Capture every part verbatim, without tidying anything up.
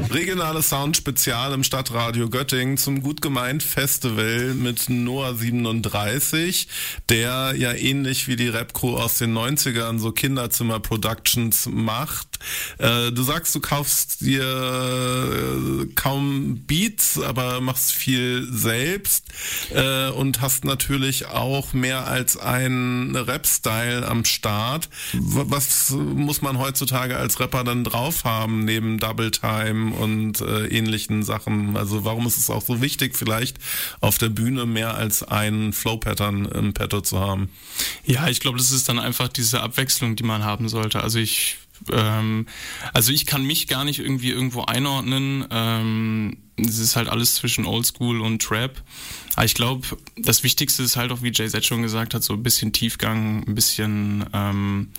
Regionale Sound-Spezial im Stadtradio Göttingen zum Gut gemeint Festival mit Noah siebenunddreißig, der ja ähnlich wie die Rap-Crew aus den neunzigern so Kinderzimmer-Productions macht. Äh, du sagst, du kaufst dir äh, kaum Beats, aber machst viel selbst äh, und hast natürlich auch mehr als einen Rap-Style am Start. Was muss man heutzutage als Rapper dann drauf haben, neben Double Time und äh, ähnlichen Sachen? Also warum ist es auch so wichtig, vielleicht auf der Bühne mehr als ein Flow-Pattern im Petto zu haben? Ja, ich glaube, das ist dann einfach diese Abwechslung, die man haben sollte. Also ich ähm, also ich kann mich gar nicht irgendwie irgendwo einordnen. Ähm, es ist halt alles zwischen Oldschool und Trap. Aber ich glaube, das Wichtigste ist halt auch, wie Jay Z schon gesagt hat, so ein bisschen Tiefgang, ein bisschen ähm,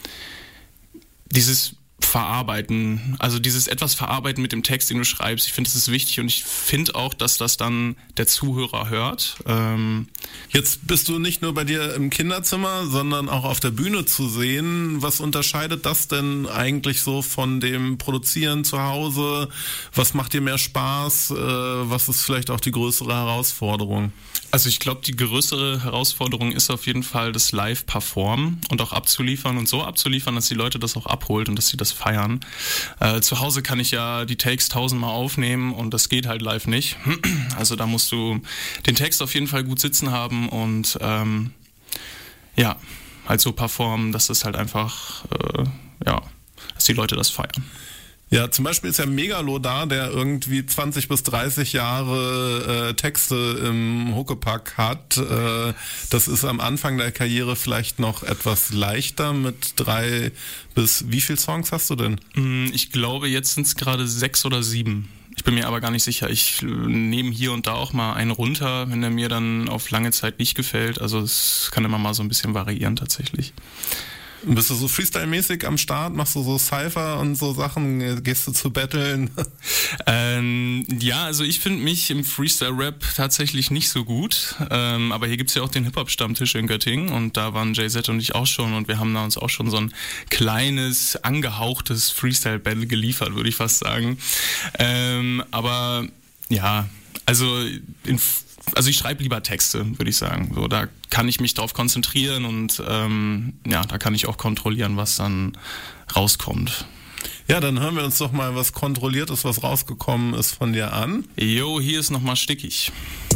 dieses Verarbeiten, also dieses etwas Verarbeiten mit dem Text, den du schreibst. Ich finde, das ist wichtig und ich finde auch, dass das dann der Zuhörer hört. Ähm Jetzt bist du nicht nur bei dir im Kinderzimmer, sondern auch auf der Bühne zu sehen. Was unterscheidet das denn eigentlich so von dem Produzieren zu Hause? Was macht dir mehr Spaß? Äh, was ist vielleicht auch die größere Herausforderung? Also ich glaube, die größere Herausforderung ist auf jeden Fall das Live-Performen und auch abzuliefern und so abzuliefern, dass die Leute das auch abholt und dass sie das feiern. Äh, zu Hause kann ich ja die Takes tausendmal aufnehmen und das geht halt live nicht. Also da musst du den Text auf jeden Fall gut sitzen haben und ähm, ja, halt so performen, dass es halt einfach, äh, ja, dass die Leute das feiern. Ja, zum Beispiel ist ja Megalo da, der irgendwie zwanzig bis dreißig Jahre äh, Texte im Huckepack hat. Äh, das ist am Anfang der Karriere vielleicht noch etwas leichter mit drei bis wie viel Songs hast du denn? Ich glaube, jetzt sind es gerade sechs oder sieben. Ich bin mir aber gar nicht sicher. Ich nehme hier und da auch mal einen runter, wenn er mir dann auf lange Zeit nicht gefällt. Also es kann immer mal so ein bisschen variieren tatsächlich. Bist du so Freestyle-mäßig am Start? Machst du so Cypher und so Sachen? Gehst du zu battlen? Ähm, ja, also ich finde mich im Freestyle-Rap tatsächlich nicht so gut. Ähm, aber hier gibt's ja auch den Hip-Hop-Stammtisch in Göttingen und da waren Jay Z und ich auch schon und wir haben da uns auch schon so ein kleines, angehauchtes Freestyle-Battle geliefert, würde ich fast sagen. Ähm, aber ja, also in Also ich schreibe lieber Texte, würde ich sagen. So, da kann ich mich drauf konzentrieren und ähm, ja, da kann ich auch kontrollieren, was dann rauskommt. Ja, dann hören wir uns doch mal was Kontrolliertes, was rausgekommen ist, von dir an. Jo, hier ist nochmal stickig.